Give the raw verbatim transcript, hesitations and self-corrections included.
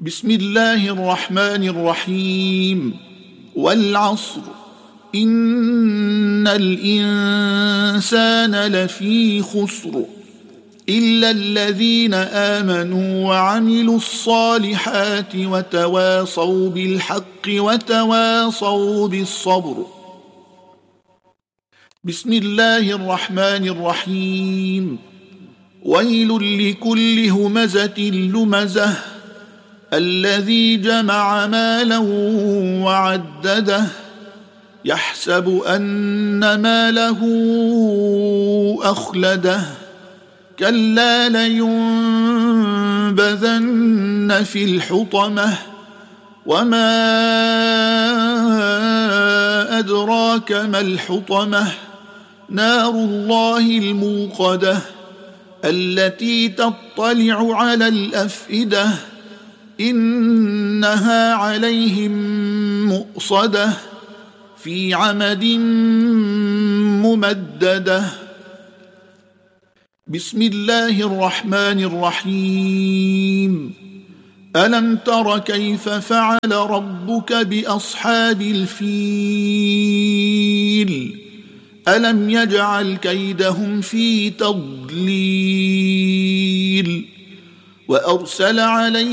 بسم الله الرحمن الرحيم والعصر إن الإنسان لفي خسر إلا الذين آمنوا وعملوا الصالحات وتواصوا بالحق وتواصوا بالصبر. بسم الله الرحمن الرحيم ويل لكل همزة لمزة الذي جمع مالا وعدده يحسب أن ماله أخلده كلا لينبذن في الحطمة وما أدراك ما الحطمة نار الله الموقدة التي تطلع على الأفئدة إنها عليهم مؤصدة في عمد ممددة. بسم الله الرحمن الرحيم ألم تر كيف فعل ربك بأصحاب الفيل ألم يجعل كيدهم في تضليل وأرسل عليهم